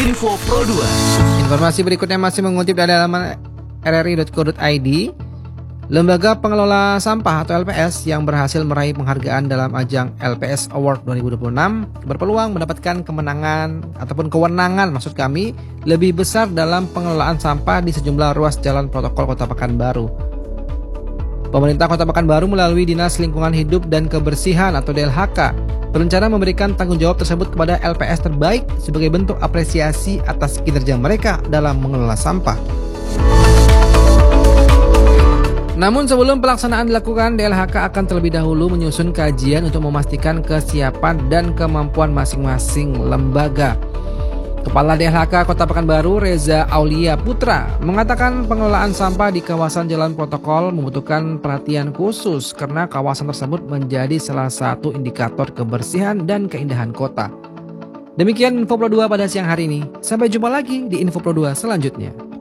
Info Pro 2. Informasi berikutnya masih mengutip dari laman rri.co.id. Lembaga Pengelola Sampah atau LPS yang berhasil meraih penghargaan dalam ajang LPS Award 2026 berpeluang mendapatkan kemenangan ataupun kewenangan lebih besar dalam pengelolaan sampah di sejumlah ruas jalan protokol Kota Pekanbaru. Pemerintah Kota Pekanbaru melalui Dinas Lingkungan Hidup dan Kebersihan atau DLHK berencana memberikan tanggung jawab tersebut kepada LPS terbaik sebagai bentuk apresiasi atas kinerja mereka dalam mengelola sampah. Namun sebelum pelaksanaan dilakukan, DLHK akan terlebih dahulu menyusun kajian untuk memastikan kesiapan dan kemampuan masing-masing lembaga. Kepala DLHK Kota Pekanbaru, Reza Aulia Putra, mengatakan pengelolaan sampah di kawasan jalan protokol membutuhkan perhatian khusus karena kawasan tersebut menjadi salah satu indikator kebersihan dan keindahan kota. Demikian Info Pro 2 pada siang hari ini. Sampai jumpa lagi di Info Pro 2 selanjutnya.